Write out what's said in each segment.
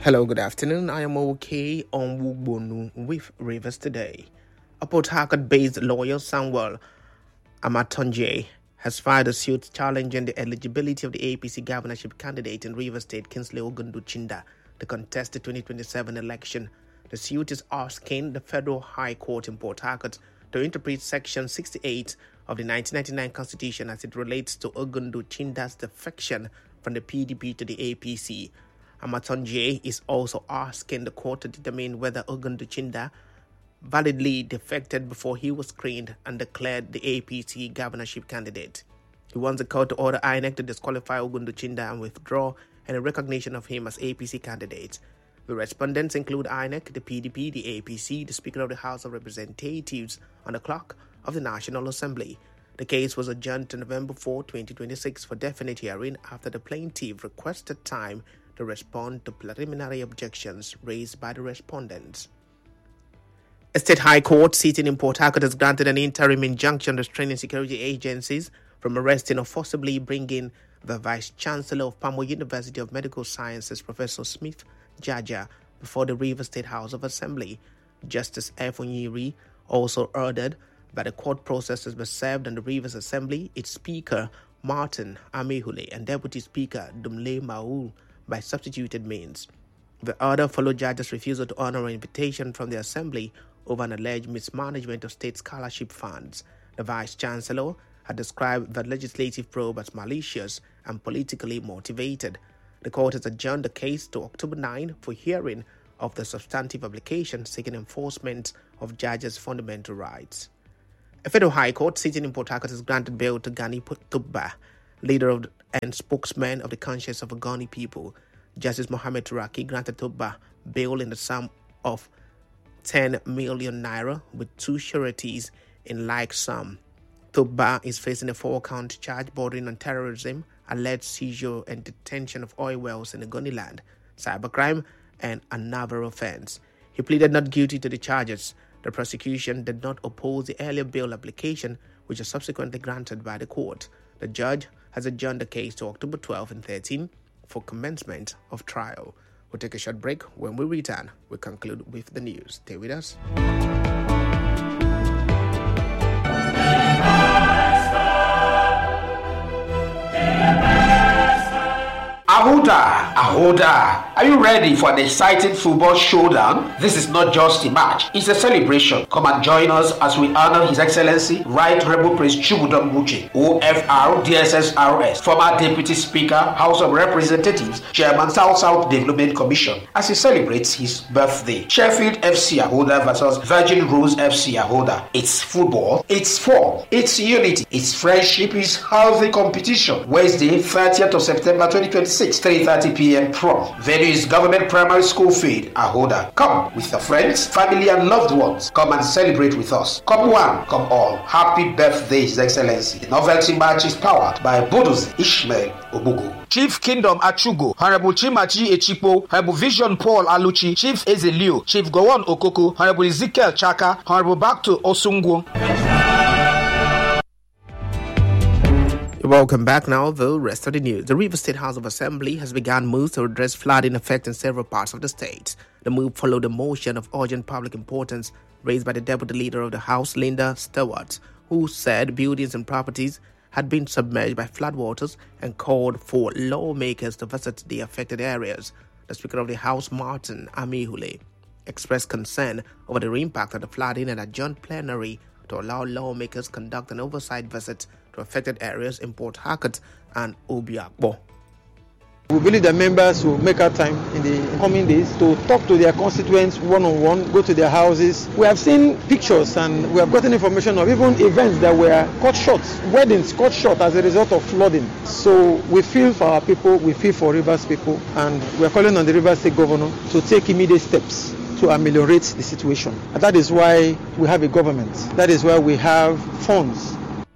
Hello, good afternoon. I am OK on Wugbonu with Rivers Today. A Port Harcourt-based lawyer, Samuel Amatonje, has filed a suit challenging the eligibility of the APC governorship candidate in Rivers State, Kingsley Ogunduchinda, to contest the 2027 election. The suit is asking the Federal High Court in Port Harcourt to interpret Section 68 of the 1999 Constitution as it relates to Ogunduchinda's defection from the PDP to the APC. Amatonje is also asking the court to determine whether Ogunduchinda validly defected before he was screened and declared the APC governorship candidate. He wants the court to order INEC to disqualify Ogunduchinda and withdraw any recognition of him as APC candidate. The respondents include INEC, the PDP, the APC, the Speaker of the House of Representatives, and the Clerk of the National Assembly. The case was adjourned to November 4, 2026 for definite hearing after the plaintiff requested time to respond to preliminary objections raised by the respondents. A state high court sitting in Port Harcourt has granted an interim injunction restraining security agencies from arresting or forcibly bringing the Vice-Chancellor of Pamo University of Medical Sciences, Professor Smith Jaja, before the Rivers State House of Assembly. Justice F. Onyiri also ordered that the court processes be served on the Rivers Assembly, its Speaker, Martin Amehule, and Deputy Speaker, Dumle Maul, by substituted means. The order followed Jaja's refusal to honor an invitation from the Assembly over an alleged mismanagement of state scholarship funds. The Vice-Chancellor had described the legislative probe as malicious and politically motivated. The court has adjourned the case to October 9 for hearing of the substantive application seeking enforcement of Jaja's fundamental rights. A federal high court sitting in Port Harcourt has granted bail to Gani Tubba, leader of and spokesman of the conscience of Agani people. Justice Mohammed Turaki granted Tubba bail in the sum of 10 million naira with two sureties in like sum. Tubba is facing a 4-count charge bordering on terrorism, alleged seizure and detention of oil wells in the Agani land, cybercrime, and another offense. He pleaded not guilty to the charges. The prosecution did not oppose the earlier bail application, which was subsequently granted by the court. The judge has adjourned the case to October 12 and 13 for commencement of trial. We'll take a short break. When we return, we'll conclude with the news. Stay with us. Ahoda, are you ready for an exciting football showdown? This is not just a match, it's a celebration. Come and join us as we honor His Excellency Right Reverend Prince Chubudom Muche, OFR DSSRS, former Deputy Speaker, House of Representatives, Chairman South Development Commission, as he celebrates his birthday. Sheffield FC Ahoda versus Virgin Rose FC Ahoda. It's football, it's fun, it's unity, it's friendship, it's healthy competition. Wednesday, 30th of September 2026. 3:30 p.m. Prom. Venue is Government Primary School Field, Ahoda. Come with your friends, family, and loved ones. Come and celebrate with us. Come one, come all. Happy birthday, His Excellency. The novelty match is powered by Bodozi Ishmael Obugu. Chief Kingdom Achugo, Honorable Chimachi Echipo, Honorable Vision Paul Aluchi, Chief Ezelio, Chief Gowon Okoko, Honorable Ezekiel Chaka, Honorable Bakto Osungwo. Welcome back now. The rest of the news. The Rivers State House of Assembly has begun moves to address flooding affecting several parts of the state. The move followed a motion of urgent public importance raised by the Deputy Leader of the House, Linda Stewart, who said buildings and properties had been submerged by floodwaters and called for lawmakers to visit the affected areas. The Speaker of the House, Martin Amehule, expressed concern over the impact of the flooding and adjourned plenary to allow lawmakers conduct an oversight visit to affected areas in Port Harcourt and Obiakpo. We believe that members will make out time in the coming days to talk to their constituents one-on-one, go to their houses. We have seen pictures and we have gotten information of even events that were cut short, weddings cut short as a result of flooding. So we feel for our people, we feel for Rivers people, and we are calling on the Rivers State Governor to take immediate steps to ameliorate the situation. And that is why we have a government. That is why we have funds.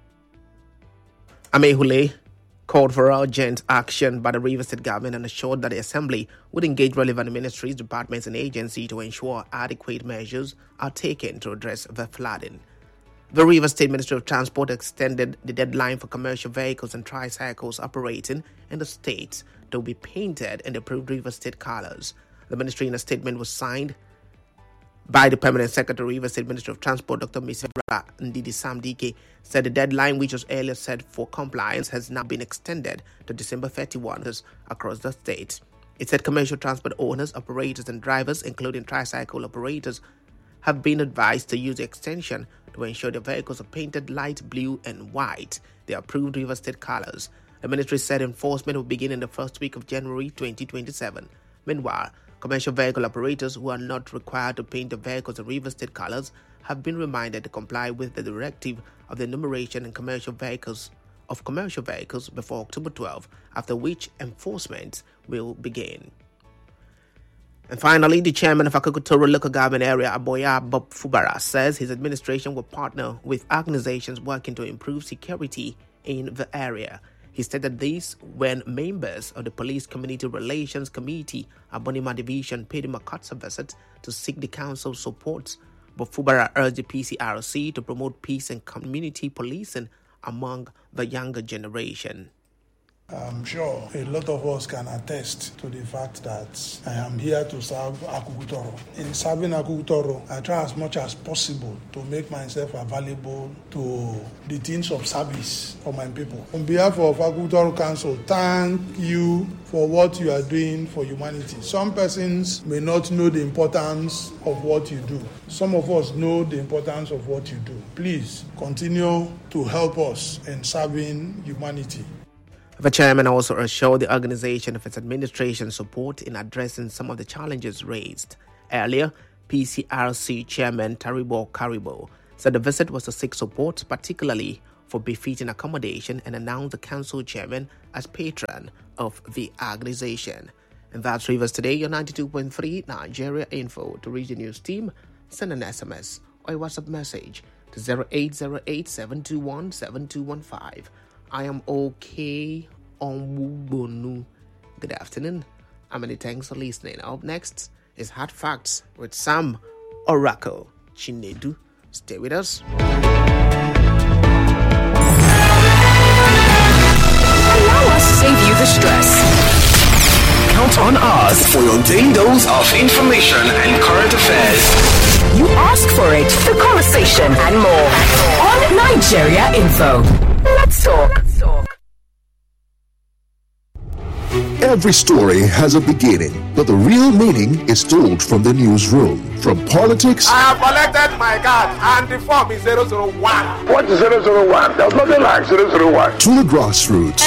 Amehule called for urgent action by the Rivers State government and assured that the Assembly would engage relevant ministries, departments, and agencies to ensure adequate measures are taken to address the flooding. The Rivers State Ministry of Transport extended the deadline for commercial vehicles and tricycles operating in the state to be painted in the approved Rivers State colors. The ministry, in a statement, was signed by the Permanent Secretary, Rivers State Ministry of Transport, Dr. Misebra Ndidi Samdike, said the deadline, which was earlier set for compliance, has now been extended to December 31 across the state. It said commercial transport owners, operators, and drivers, including tricycle operators, have been advised to use the extension to ensure their vehicles are painted light blue and white, the approved Rivers State colors. The ministry said enforcement will begin in the first week of January 2027. Meanwhile, commercial vehicle operators who are not required to paint the vehicles in Rivers State colors have been reminded to comply with the directive of the enumeration in commercial vehicles before October 12, after which enforcement will begin. And finally, the chairman of Akukutoro local government area, Aboya Bob Fubara, says his administration will partner with organizations working to improve security in the area. He stated this when members of the Police Community Relations Committee, Abonima Division, paid him a courtesy visit to seek the council's support. But Fubara urged the PCRC to promote peace and community policing among the younger generation. I'm sure a lot of us can attest to the fact that I am here to serve Akukutoro. In serving Akukutoro, I try as much as possible to make myself available to the things of service for my people. On behalf of Akukutoro Council, thank you for what you are doing for humanity. Some persons may not know the importance of what you do. Some of us know the importance of what you do. Please continue to help us in serving humanity. The chairman also assured the organization of its administration support in addressing some of the challenges raised. Earlier, PCRC chairman Taribo Karibo said the visit was to seek support, particularly for befitting accommodation, and announced the council chairman as patron of the organization. And that's Rivers Today, your 92.3 Nigeria Info. To reach the news team, send an SMS or a WhatsApp message to 0808-721-7215. I am okay on Wubonu. Good afternoon. Many thanks for listening. Up next is Hard Facts with Sam Oracle Chinedu. Stay with us. Allow us to save you the stress. Count on us for your daily dose of information and current affairs. You ask for it, the conversation, and more on Nigeria Info. Let's talk. Every story has a beginning, but the real meaning is told from the newsroom. From politics, I have collected my card and the form is 001. What is 001? There's nothing like 001. To the grassroots.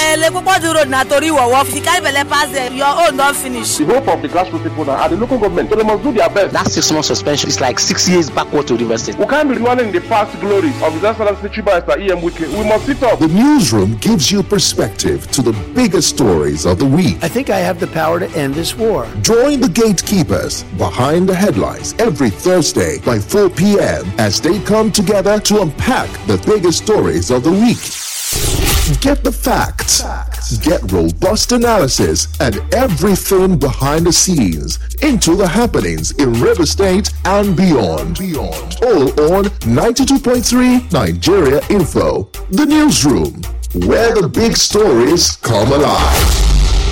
Your own don't finish. The hope of the grassroots people now are the local government, so they must do their best. That 6 months suspension is like 6 years backward to the university. We can't be dwelling in the past glories of His Excellency Chiba Esther E.M. Wike. We must sit up. The newsroom gives you perspective to the biggest stories of the week. I think I have the power to end this war. Join the gatekeepers behind the headlines every Thursday by 4 p.m. as they come together to unpack the biggest stories of the week. Get the facts, get robust analysis, and everything behind the scenes into the happenings in River State and beyond. All on 92.3 Nigeria Info, the newsroom, where the big stories come alive.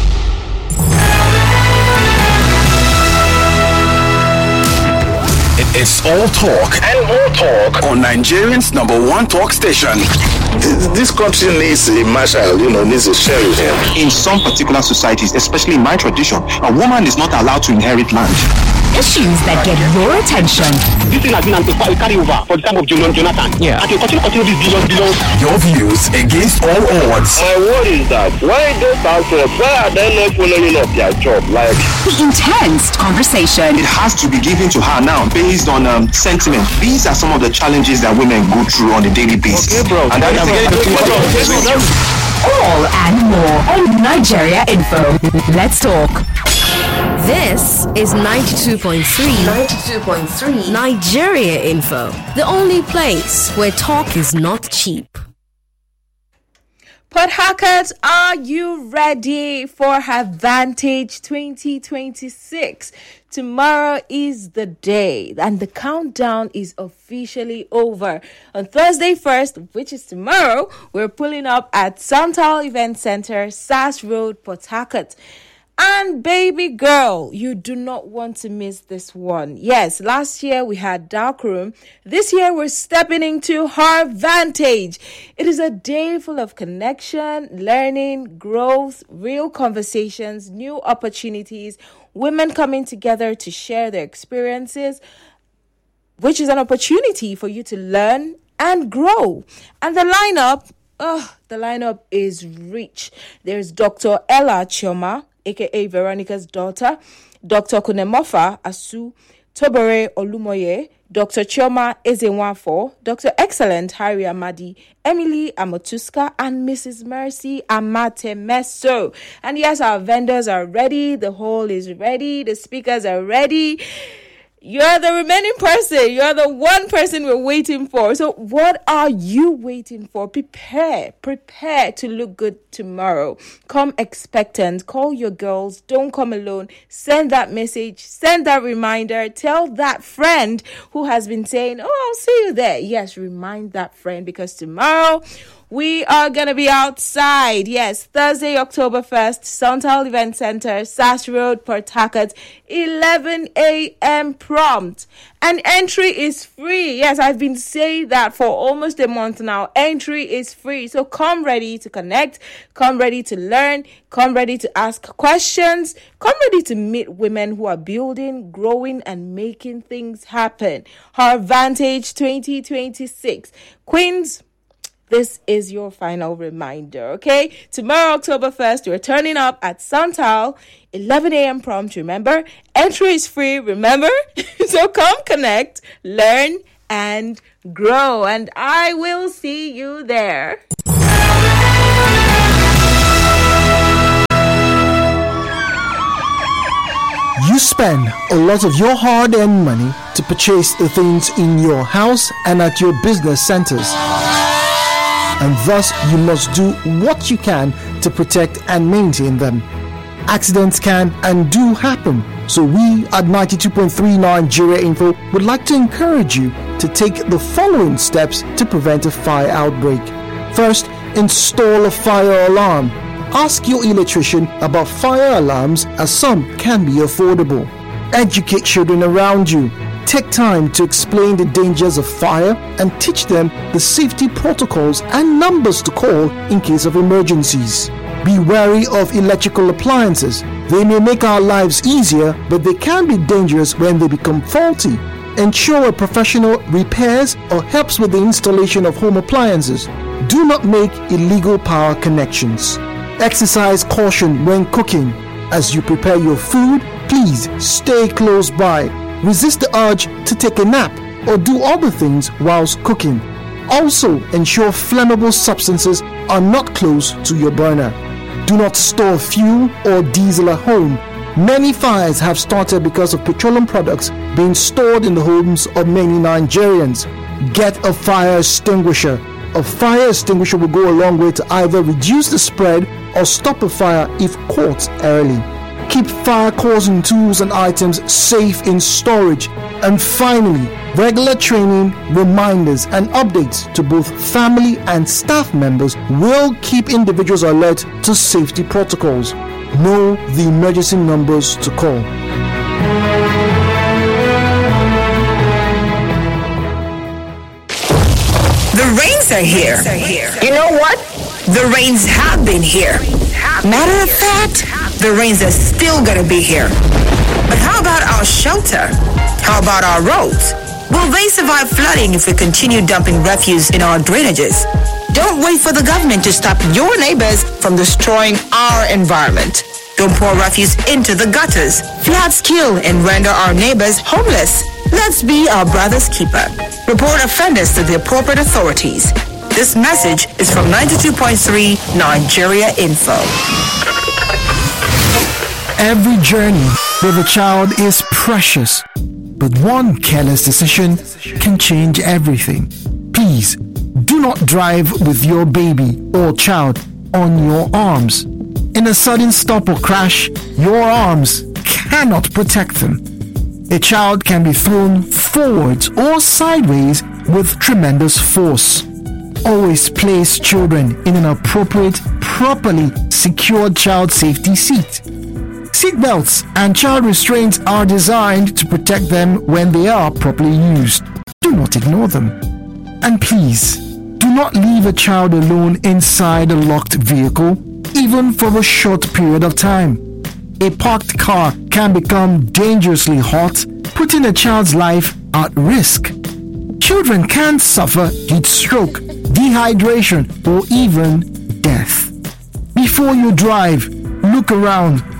It's all talk and more talk on Nigerians' #1 talk station. This country needs a marshal, needs a sheriff. In some particular societies, especially in my tradition, a woman is not allowed to inherit land. Issues that get your attention. This thing has been carry over for the time of Jonathan. Yeah. And you continue this billions. Your views against all odds. My word is that why those households, why are they not following up their job? Intense conversation. It has to be given to her now based on sentiment. These are some of the challenges that women go through on a daily basis. Okay, bro. And that is all and more on Nigeria Info. Let's talk. This is 92.3 Nigeria Info, the only place where talk is not cheap. Port Harcourt, are you ready for Advantage 2026? Tomorrow is the day and the countdown is officially over. On Thursday 1st, which is tomorrow, we're pulling up at Santal Event Center, SAS Road, Port Harcourt. And baby girl, you do not want to miss this one. Yes, last year we had Darkroom. This year we're stepping into Harvantage. It is a day full of connection, learning, growth, real conversations, new opportunities, women coming together to share their experiences, which is an opportunity for you to learn and grow. And the lineup is rich. There's Dr. Ella Chioma, aka Veronica's daughter, Dr. Kunemofa Asu, Tobere Olumoye, Dr. Chioma Ezenwafo, Dr. Excellent Harry Amadi, Emily Amotuska, and Mrs. Mercy Amate Meso. And yes, our vendors are ready, the hall is ready, the speakers are ready. You're the remaining person. You're the one person we're waiting for. So what are you waiting for? Prepare to look good tomorrow. Come expectant. Call your girls. Don't come alone. Send that message. Send that reminder. Tell that friend who has been saying, I'll see you there. Yes, remind that friend, because tomorrow we are going to be outside. Yes, Thursday, October 1st, Santal Event Center, Sass Road, Port Harcourt, 11 a.m. prompt. And entry is free. Yes, I've been saying that for almost a month now. Entry is free. So come ready to connect, come ready to learn, come ready to ask questions, come ready to meet women who are building, growing, and making things happen. Harvantage 2026. Queens, this is your final reminder, okay? Tomorrow, October 1st, we're turning up at Santal, 11 a.m. prompt. Remember, entry is free, remember? So come connect, learn, and grow. And I will see you there. You spend a lot of your hard-earned money to purchase the things in your house and at your business centers. And thus you must do what you can to protect and maintain them. Accidents can and do happen, so we at 92.3 Nigeria Info would like to encourage you to take the following steps to prevent a fire outbreak. First, install a fire alarm. Ask your electrician about fire alarms, as some can be affordable. Educate children around you. Take time to explain the dangers of fire and teach them the safety protocols and numbers to call in case of emergencies. Be wary of electrical appliances. They may make our lives easier, but they can be dangerous when they become faulty. Ensure a professional repairs or helps with the installation of home appliances. Do not make illegal power connections. Exercise caution when cooking. As you prepare your food, please stay close by. Resist the urge to take a nap or do other things whilst cooking. Also, ensure flammable substances are not close to your burner. Do not store fuel or diesel at home. Many fires have started because of petroleum products being stored in the homes of many Nigerians. Get a fire extinguisher. A fire extinguisher will go a long way to either reduce the spread or stop a fire if caught early. Keep fire-causing tools and items safe in storage. And finally, regular training, reminders, and updates to both family and staff members will keep individuals alert to safety protocols. Know the emergency numbers to call. The rains are here. You know what? The rains have been here. Matter of fact, the rains are still gonna be here. But how about our shelter? How about our roads? Will they survive flooding if we continue dumping refuse in our drainages? Don't wait for the government to stop your neighbors from destroying our environment. Don't pour refuse into the gutters. Floods kill and render our neighbors homeless. Let's be our brother's keeper. Report offenders to the appropriate authorities. This message is from 92.3 Nigeria Info. Every journey with a child is precious, but one careless decision can change everything. Please, do not drive with your baby or child on your arms. In a sudden stop or crash, your arms cannot protect them. A child can be thrown forwards or sideways with tremendous force. Always place children in an appropriate, properly secured child safety seat. Seatbelts and child restraints are designed to protect them when they are properly used. Do not ignore them. And please, do not leave a child alone inside a locked vehicle, even for a short period of time. A parked car can become dangerously hot, putting a child's life at risk. Children can suffer heat stroke, dehydration, or even death. Before you drive, look around.